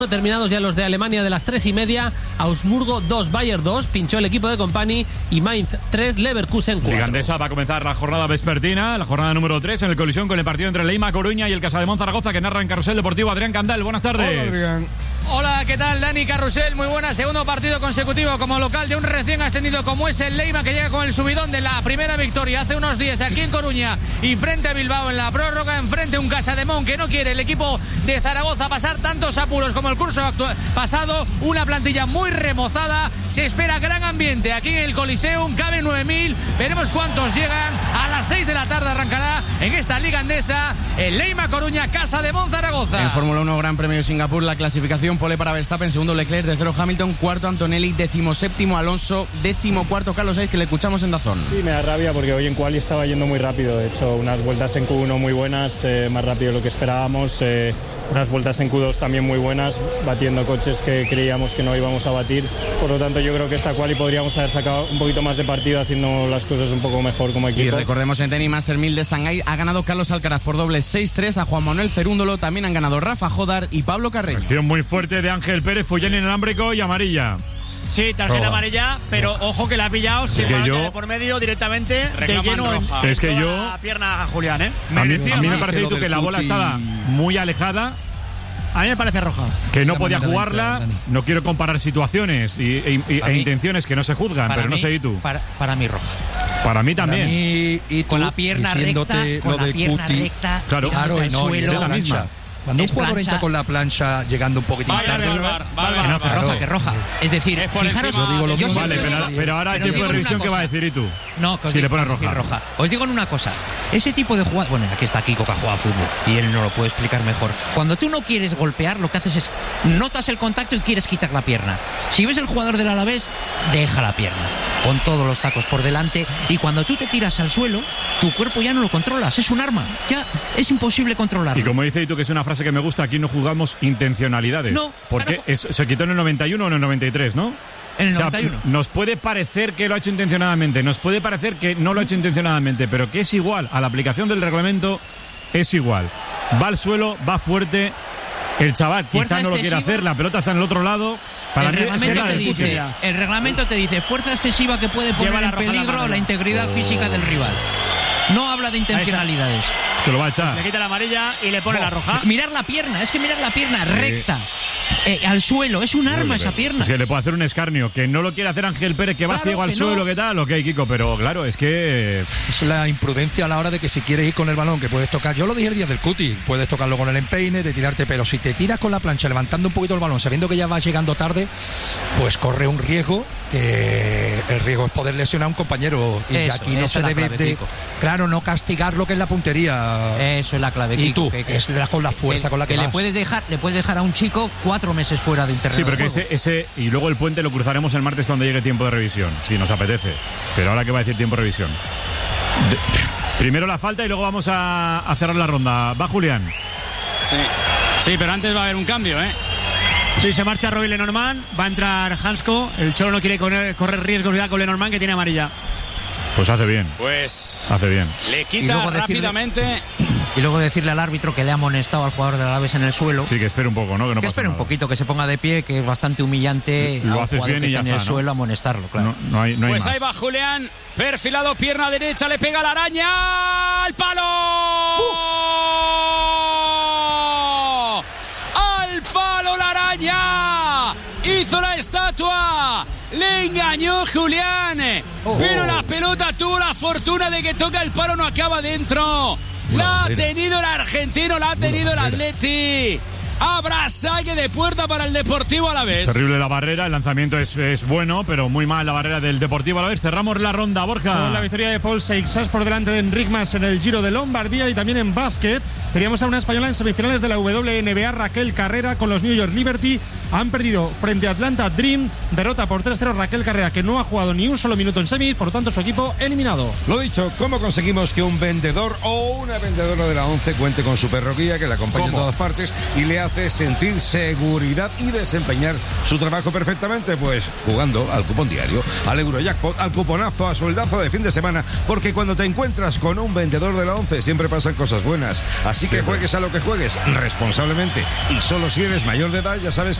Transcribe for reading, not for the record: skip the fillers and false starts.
Terminados ya los de Alemania de las 3:30, Augsburgo 2, Bayern 2, pinchó el equipo de Company y Mainz 3, Leverkusen 4. Liga Endesa va a comenzar la jornada vespertina, la jornada número 3, en el colisión con el partido entre Leima Coruña y el Casademón Zaragoza, que narra en Carrusel Deportivo Adrián Candal. Buenas tardes. Hola, Adrián. Hola, ¿qué tal? Dani Carrusel, muy buena. Segundo partido consecutivo como local de un recién ascendido como es el Leima, que llega con el subidón de la primera victoria hace unos días aquí en Coruña y frente a Bilbao en la prórroga. Enfrente un Casademón que no quiere el equipo de Zaragoza pasar tantos apuros como el curso pasado. Una plantilla muy remozada. Se espera gran ambiente aquí en el Coliseum. Caben 9.000. Veremos cuántos llegan. A las 6 de la tarde arrancará en esta Liga Endesa el Leima Coruña, Casademón Zaragoza. En Fórmula 1 Gran Premio de Singapur, la clasificación: pole para Verstappen, segundo Leclerc, tercero Hamilton, cuarto Antonelli, 17º Alonso, 14º Carlos Sainz, que le escuchamos en DAZN. Sí, me da rabia porque hoy en quali estaba yendo muy rápido. De hecho, unas vueltas en Q1 muy buenas, más rápido de lo que esperábamos. Unas vueltas en Q2 también muy buenas, batiendo coches que creíamos que no íbamos a batir. Por lo tanto, yo creo que esta quali podríamos haber sacado un poquito más de partido haciendo las cosas un poco mejor como equipo. Y recordemos, en tenis Master 1000 de Shanghái ha ganado Carlos Alcaraz por dobles 6-3 a Juan Manuel Cerúndolo. También han ganado Rafa Jodar y Pablo Carreño. Acción muy fuerte de Ángel Pérez, Fullén inalámbrico y amarilla. Sí, tarjeta amarilla, pero ojo que la ha pillado sin de por medio directamente de lleno roja. Es que yo la pierna a Julián, ¿eh? A mí me parece que la bola estaba muy alejada. A mí me parece roja. Que no podía jugarla. No quiero comparar situaciones e intenciones que no se juzgan, pero no sé, ¿y tú? Para mí roja. Para mí también. Y con la pierna recta, claro, y no, suelo, es la misma. Cuando un jugador entra con la plancha llegando un poquitín tarde, que roja. Es decir, fijaros, yo digo lo mismo. Vale, pero ahora el tiempo de revisión, ¿qué va a decir? ¿Y tú? No, si le pones roja. Os digo en una cosa. Ese tipo de jugada, bueno, aquí está Kiko, que ha jugado a fútbol y él no lo puede explicar mejor. Cuando tú no quieres golpear, lo que haces es notas el contacto y quieres quitar la pierna. Si ves el jugador del Alavés, deja la pierna con todos los tacos por delante, y cuando tú te tiras al suelo, tu cuerpo ya no lo controlas, es un arma, ya es imposible controlarlo. Y como dice tú, que es una frase que me gusta, aquí no jugamos intencionalidades. No, porque se quitó en el 91 o en el 93, ¿no? En el 91. O sea, nos puede parecer que lo ha hecho intencionadamente, nos puede parecer que no lo ha hecho intencionadamente, pero que es igual, a la aplicación del reglamento es igual. Va al suelo, va fuerte, el chaval quizá no lo quiere hacer, la pelota está en el otro lado. El reglamento te dice fuerza excesiva que puede poner en peligro la integridad física del rival. No habla de intencionalidades. Que lo va a echar. Le quita la amarilla y le pone la roja. Mirar la pierna, es que mirar la pierna recta al suelo, es un arma esa pierna. Es que le puede hacer un escarnio, que no lo quiere hacer Ángel Pérez, que va ciego al suelo, ¿qué tal? Ok, Kiko, pero claro, es que es la imprudencia a la hora de que si quieres ir con el balón, que puedes tocar, yo lo dije el día del cuti, puedes tocarlo con el empeine, de tirarte, pero si te tiras con la plancha levantando un poquito el balón, sabiendo que ya vas llegando tarde, pues corre un riesgo, que el riesgo es poder lesionar a un compañero, y aquí no se debe de, claro, no castigar lo que es la puntería. Eso es la clave, y Kiko, tú, es con la fuerza con la que le vas. puedes dejar a un chico 4 meses fuera del terreno. Sí, pero que ese y luego el puente lo cruzaremos el martes cuando llegue tiempo de revisión, si nos apetece. Pero ahora, ¿qué va a decir tiempo de revisión? Primero la falta y luego vamos a cerrar la ronda. Va Julián. Sí, pero antes va a haber un cambio, ¿eh? Sí, se marcha Robin Lenormand, va a entrar Hansko, el Cholo no quiere correr riesgos con Lenormand, que tiene amarilla. Pues hace bien. Hace bien. Le quita rápidamente. Y luego decirle al árbitro que le ha amonestado al jugador del Alavés en el suelo. Sí, que espere un poco, ¿no? Que espere un poquito, que se ponga de pie, que es bastante humillante. Lo haces bien que y ya está en el suelo, amonestarlo, claro. No hay pues más. Ahí va Julián, perfilado, pierna derecha, le pega la araña. ¡Al palo! ¡Al palo la araña! Hizo la estatua. Le engañó Julián, pero la pelota tuvo la fortuna de que toca el palo, no acaba dentro. La ha tenido el argentino, la ha tenido el Atleti. Habrá saque de puerta para el Deportivo Alavés. Terrible la barrera, el lanzamiento es bueno, pero muy mal la barrera del Deportivo Alavés. Cerramos la ronda, Borja. Con la victoria de Paul Seixas por delante de Enric Mas en el Giro de Lombardía, y también en básquet. Teníamos a una española en semifinales de la WNBA, Raquel Carrera, con los New York Liberty. Han perdido frente a Atlanta Dream, derrota por 3-0 Raquel Carrera, que no ha jugado ni un solo minuto en semis, por lo tanto su equipo eliminado. Lo dicho, ¿cómo conseguimos que un vendedor o una vendedora de la ONCE cuente con su perro guía, que la acompaña en todas partes y le hace hace sentir seguridad y desempeñar su trabajo perfectamente? Pues jugando al cupón diario, al Eurojackpot, al cuponazo, a sueldazo de fin de semana, porque cuando te encuentras con un vendedor de la 11 siempre pasan cosas buenas. Así que juegues a lo que juegues responsablemente y solo si eres mayor de edad, ya sabes